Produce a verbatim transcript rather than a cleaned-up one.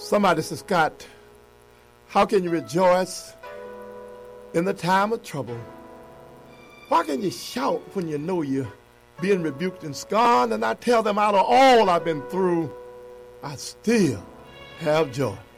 Somebody says, Scott, how can you rejoice in the time of trouble? Why can you shout when you know you're being rebuked and scorned? And I tell them, out of all I've been through, I still have joy.